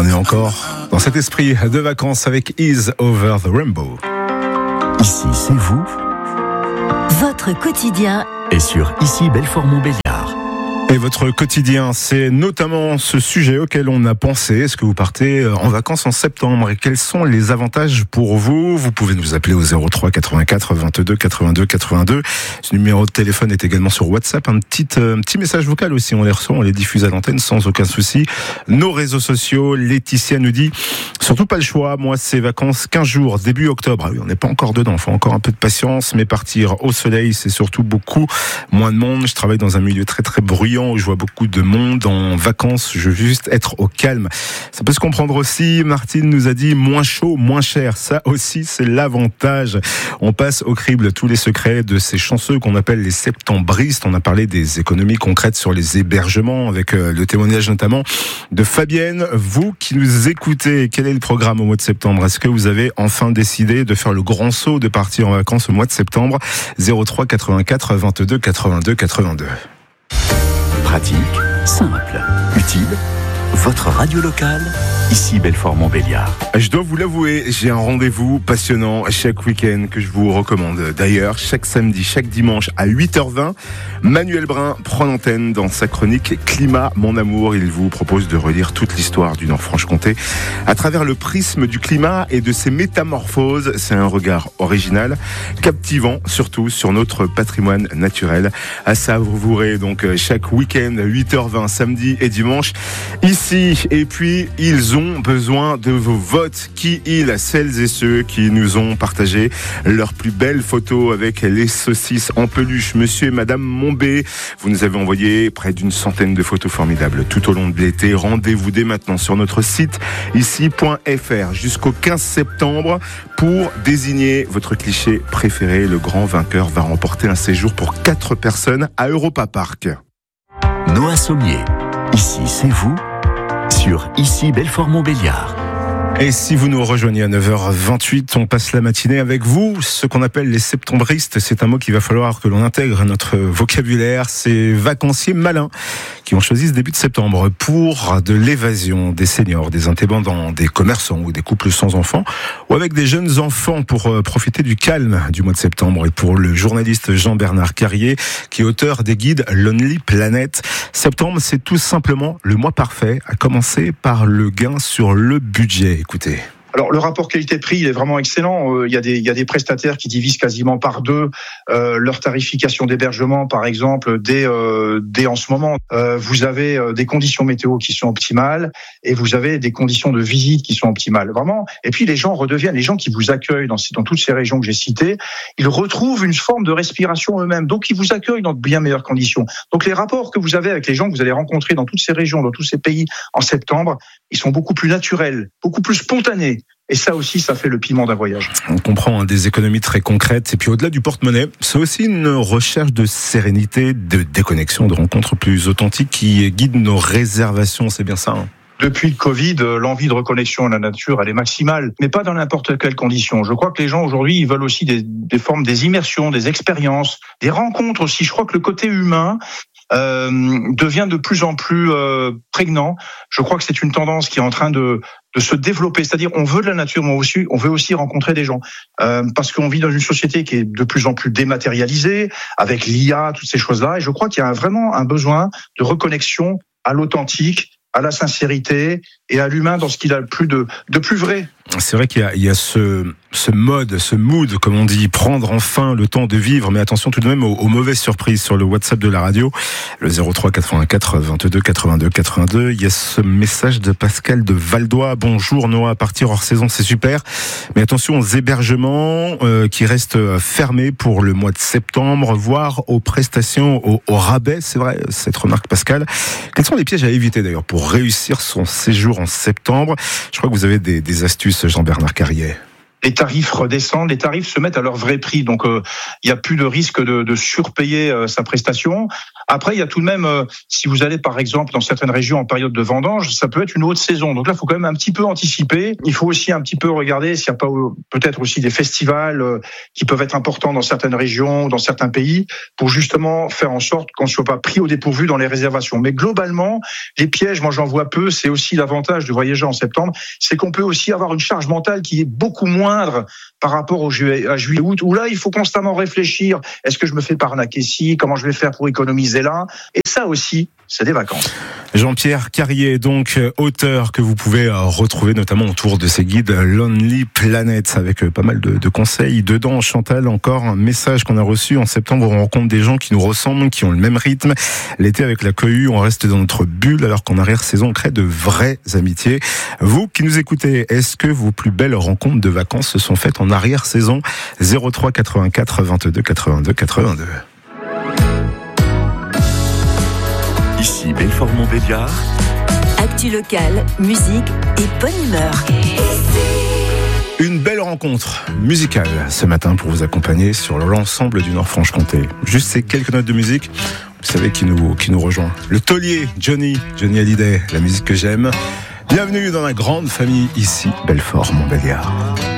On est encore dans cet esprit de vacances avec Is Over the Rainbow. Ici, c'est vous. Votre quotidien Et sur Ici, Belfort-Montbéliard. Et votre quotidien, c'est notamment ce sujet auquel on a pensé. Est-ce que vous partez en vacances en septembre et quels sont les avantages pour vous? Vous pouvez nous appeler au 03 84 22 82 82. Ce numéro de téléphone est également sur WhatsApp. Un petit message vocal aussi, on les reçoit, on les diffuse à l'antenne sans aucun souci. Nos réseaux sociaux, Laetitia nous dit surtout pas le choix, moi c'est vacances 15 jours, début octobre. Ah oui, on n'est pas encore dedans, il faut encore un peu de patience, mais partir au soleil, c'est surtout beaucoup moins de monde. Je travaille dans un milieu très très bruyant où je vois beaucoup de monde en vacances, je veux juste être au calme. Ça peut se comprendre aussi, Martine nous a dit moins chaud, moins cher, ça aussi c'est l'avantage. On passe au crible tous les secrets de ces chanceux qu'on appelle les septembristes. On a parlé des économies concrètes sur les hébergements avec le témoignage notamment de Fabienne. Vous qui nous écoutez, quel est le programme au mois de septembre? Est-ce que vous avez enfin décidé de faire le grand saut de partir en vacances au mois de septembre? 03 84 22 82 82. Pratique, simple, utile. Votre radio locale, ici Belfort-Montbéliard. Je dois vous l'avouer, j'ai un rendez-vous passionnant chaque week-end que je vous recommande. D'ailleurs, chaque samedi, chaque dimanche à 8h20, Manuel Brun prend l'antenne dans sa chronique Climat, mon amour. Il vous propose de relire toute l'histoire du Nord-Franche-Comté à travers le prisme du climat et de ses métamorphoses. C'est un regard original, captivant, surtout sur notre patrimoine naturel. À savourer donc chaque week-end, 8h20, samedi et dimanche, ici. Et puis, ils ont besoin de vos votes. Celles et ceux qui nous ont partagé leurs plus belles photos avec les saucisses en peluche. Monsieur et Madame Mombé, vous nous avez envoyé près d'une centaine de photos formidables tout au long de l'été. Rendez-vous dès maintenant sur notre site ici.fr jusqu'au 15 septembre pour désigner votre cliché préféré. Le grand vainqueur va remporter un séjour pour 4 personnes à Europa Park. Noah Sommier, ici c'est vous, sur Ici Belfort-Montbéliard. Et si vous nous rejoignez à 9h28, on passe la matinée avec vous, ce qu'on appelle les septembristes. C'est un mot qu'il va falloir que l'on intègre à notre vocabulaire. Ces vacanciers malins qui ont choisi ce début de septembre pour de l'évasion, des seniors, des indépendants, des commerçants ou des couples sans enfants, ou avec des jeunes enfants pour profiter du calme du mois de septembre. Et pour le journaliste Jean-Bernard Carrier, qui est auteur des guides Lonely Planet, septembre, c'est tout simplement le mois parfait, à commencer par le gain sur le budget. Écoutez. Alors le rapport qualité-prix, il est vraiment excellent. Il y a des prestataires qui divisent quasiment par 2 leur tarification d'hébergement, par exemple, dès en ce moment. Vous avez des conditions météo qui sont optimales et vous avez des conditions de visite qui sont optimales, vraiment. Et puis les gens redeviennent, les gens qui vous accueillent dans toutes ces régions que j'ai citées, ils retrouvent une forme de respiration eux-mêmes. Donc ils vous accueillent dans de bien meilleures conditions. Donc les rapports que vous avez avec les gens que vous allez rencontrer dans toutes ces régions, dans tous ces pays en septembre, ils sont beaucoup plus naturels, beaucoup plus spontanés. Et ça aussi, ça fait le piment d'un voyage. On comprend des économies très concrètes. Et puis au-delà du porte-monnaie, c'est aussi une recherche de sérénité, de déconnexion, de rencontres plus authentiques qui guident nos réservations. C'est bien ça, hein? Depuis le Covid, l'envie de reconnexion à la nature, elle est maximale, mais pas dans n'importe quelle condition. Je crois que les gens aujourd'hui, ils veulent aussi des formes, des immersions, des expériences, des rencontres aussi. Je crois que le côté humain devient de plus en plus prégnant. Je crois que c'est une tendance qui est en train de se développer. C'est-à-dire, on veut de la nature, mais on veut aussi rencontrer des gens. Parce qu'on vit dans une société qui est de plus en plus dématérialisée, avec l'IA, toutes ces choses-là. Et je crois qu'il y a vraiment un besoin de reconnexion à l'authentique, à la sincérité et à l'humain dans ce qu'il a le plus de plus vrai. C'est vrai qu'il y a ce mode, ce mood, comme on dit, prendre enfin le temps de vivre, mais attention tout de même aux mauvaises surprises sur le WhatsApp de la radio, le 03 84 22 82 82. Il y a ce message de Pascal de Valdois. Bonjour Noah, partir hors saison c'est super, mais attention aux hébergements qui restent fermés pour le mois de septembre, voire aux prestations au rabais. C'est vrai, cette remarque Pascal. Quels sont les pièges à éviter d'ailleurs pour réussir son séjour en septembre? Je crois que vous avez des astuces, Jean-Bernard Carrier. les tarifs redescendent, les tarifs se mettent à leur vrai prix. Donc, il n'y a plus de risque de surpayer sa prestation. Après, il y a tout de même, si vous allez par exemple dans certaines régions en période de vendange, ça peut être une haute saison. Donc là, il faut quand même un petit peu anticiper. Il faut aussi un petit peu regarder s'il n'y a pas peut-être aussi des festivals qui peuvent être importants dans certaines régions, dans certains pays, pour justement faire en sorte qu'on ne soit pas pris au dépourvu dans les réservations. Mais globalement, les pièges, moi j'en vois peu. C'est aussi l'avantage de voyager en septembre, c'est qu'on peut aussi avoir une charge mentale qui est beaucoup moindre par rapport à juillet-août, où là, il faut constamment réfléchir. Est-ce que je me fais arnaquer ici? Comment je vais faire pour économiser là? Et ça aussi, c'est des vacances. Jean-Pierre Carrier, donc auteur que vous pouvez retrouver notamment autour de ses guides Lonely Planet, avec pas mal de conseils dedans. Chantal, encore un message qu'on a reçu en septembre, on rencontre des gens qui nous ressemblent, qui ont le même rythme. L'été avec la cohue, on reste dans notre bulle, alors qu'en arrière-saison, on crée de vraies amitiés. Vous qui nous écoutez, est-ce que vos plus belles rencontres de vacances se sont faites en arrière-saison? 03 84 22 82 82. Ici Belfort-Montbéliard. Actu locale, musique et bonne humeur. Une belle rencontre musicale ce matin pour vous accompagner sur l'ensemble du Nord-Franche-Comté. Juste ces quelques notes de musique, vous savez qui nous rejoint. Le taulier Johnny Hallyday, la musique que j'aime. Bienvenue dans la grande famille ici, Belfort-Montbéliard.